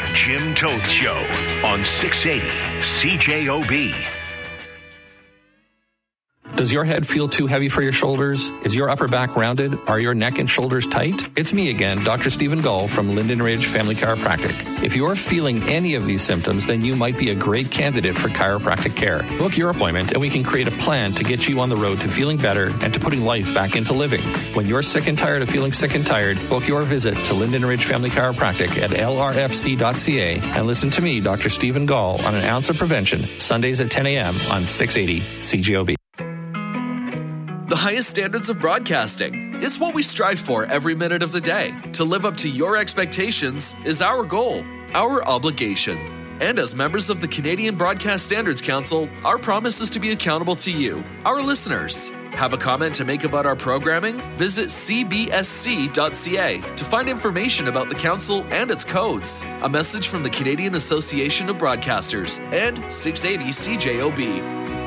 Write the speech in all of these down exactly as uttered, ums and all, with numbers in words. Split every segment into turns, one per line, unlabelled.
Jim Toth Show on six eighty C J O B.
Does your head feel too heavy for your shoulders? Is your upper back rounded? Are your neck and shoulders tight? It's me again, Doctor Stephen Gull from Linden Ridge Family Chiropractic. If you're feeling any of these symptoms, then you might be a great candidate for chiropractic care. Book your appointment and we can create a plan to get you on the road to feeling better and to putting life back into living. When you're sick and tired of feeling sick and tired, book your visit to Linden Ridge Family Chiropractic at L R F C dot C A and listen to me, Doctor Stephen Gull, on An Ounce of Prevention, Sundays at ten a.m. on six eighty C J O B.
The highest standards of broadcasting. It's what we strive for every minute of the day. To live up to your expectations is our goal, our obligation. And as members of the Canadian Broadcast Standards Council, our promise is to be accountable to you, our listeners. Have a comment to make about our programming? Visit C B S C dot C A to find information about the council and its codes. A message from the Canadian Association of Broadcasters and six eighty C J O B.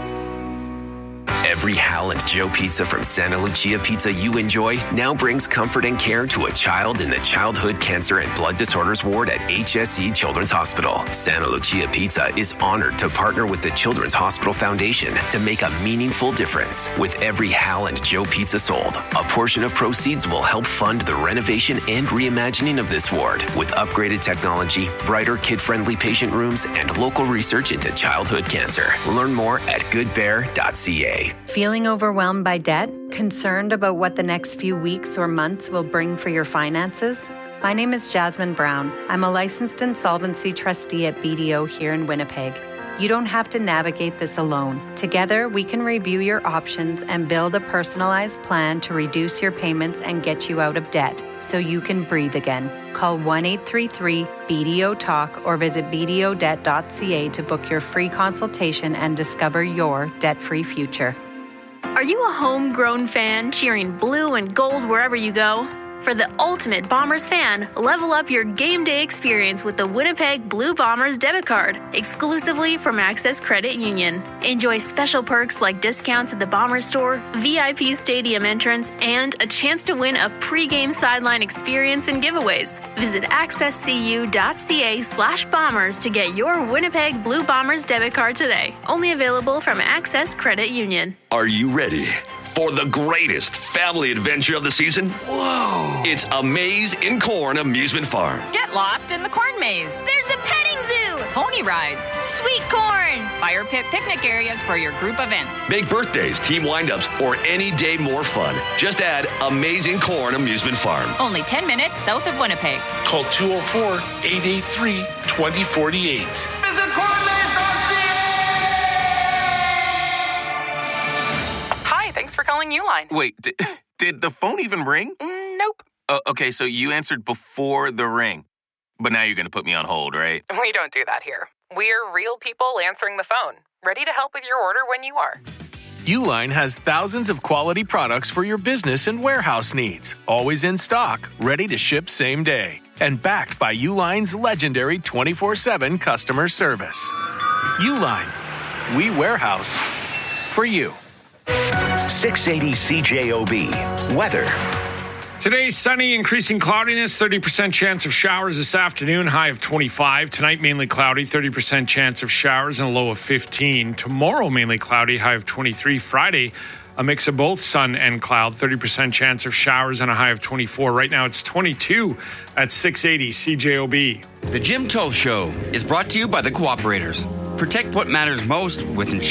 Every Hal and Joe pizza from Santa Lucia Pizza you enjoy now brings comfort and care to a child in the Childhood Cancer and Blood Disorders Ward at H S E Children's Hospital. Santa Lucia Pizza is honored to partner with the Children's Hospital Foundation to make a meaningful difference. With every Hal and Joe pizza sold, a portion of proceeds will help fund the renovation and reimagining of this ward with upgraded technology, brighter kid-friendly patient rooms, and local research into childhood cancer. Learn more at good bear dot C A.
Feeling overwhelmed by debt? Concerned about what the next few weeks or months will bring for your finances? My name is Jasmine Brown. I'm a licensed insolvency trustee at B D O here in Winnipeg. You don't have to navigate this alone. Together, we can review your options and build a personalized plan to reduce your payments and get you out of debt so you can breathe again. Call one eight three three B D O talk or visit B D O debt dot C A to book your free consultation and discover your debt-free future.
Are you a homegrown fan cheering blue and gold wherever you go? For the ultimate Bombers fan, level up your game day experience with the Winnipeg Blue Bombers debit card, exclusively from Access Credit Union. Enjoy special perks like discounts at the Bombers store, V I P stadium entrance, and a chance to win a pre-game sideline experience and giveaways. Visit access c u dot c a slash bombers to get your Winnipeg Blue Bombers debit card today. Only available from Access Credit Union.
Are you ready for the greatest family adventure of the season?
Whoa!
It's A Maze in Corn Amusement Farm.
Get lost in the corn maze.
There's a petting zoo.
Pony rides.
Sweet corn.
Fire pit picnic areas for your group event.
Big birthdays, team windups, or any day more fun. Just add A Maze in Corn Amusement Farm.
Only ten minutes south of Winnipeg.
Call two oh four, eight eight three, two oh four eight.
Visit corn maze dot c a.
Hi, thanks for calling Uline.
Wait, did, did the phone even ring?
Mm, nope.
Uh, okay, so you answered before the ring. But now you're going to put me on hold, right?
We don't do that here. We're real people answering the phone, ready to help with your order when you are.
Uline has thousands of quality products for your business and warehouse needs, always in stock, ready to ship same day, and backed by Uline's legendary twenty-four seven customer service. Uline, we warehouse for you.
six eighty C J O B. Weather.
Today, sunny, increasing cloudiness, thirty percent chance of showers this afternoon, high of twenty-five. Tonight, mainly cloudy, thirty percent chance of showers and a low of fifteen. Tomorrow, mainly cloudy, high of twenty-three. Friday, a mix of both sun and cloud, thirty percent chance of showers and a high of twenty-four. Right now, it's twenty-two at six eighty C J O B.
The Jim Toth Show is brought to you by the Cooperators. Protect what matters most with insurance.